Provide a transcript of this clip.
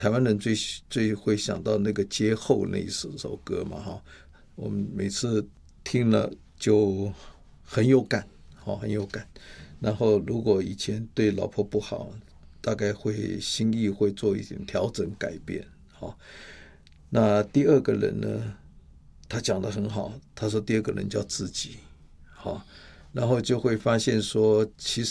台湾人最会想到那个街后那一首歌嘛哈，我们每次听了就很有感，很有感。然后如果以前对老婆不好，大概会心意会做一点调整改变。那第二个人呢，他讲得很好，他说第二个人叫自己。然后就会发现说，其实